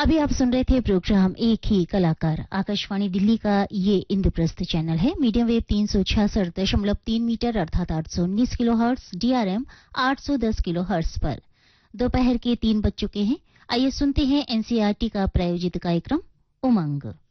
अभी आप सुन रहे थे प्रोग्राम एक ही कलाकार। आकाशवाणी दिल्ली का ये इंद्रप्रस्थ चैनल है। मीडियम वेव 366.3 मीटर अर्थात 819 किलोहर्ट्ज, DRM 810 किलोहर्ट्ज पर दोपहर के 3 बज चुके हैं। आइए सुनते हैं NCERT का प्रायोजित कार्यक्रम उमंग।